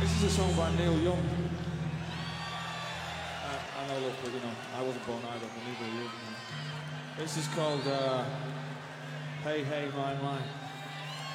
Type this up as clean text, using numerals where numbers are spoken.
This is a song by Neil Young. I know, look, but you know, I wasn't born either, but neither are you. This is called Hey Hey My My.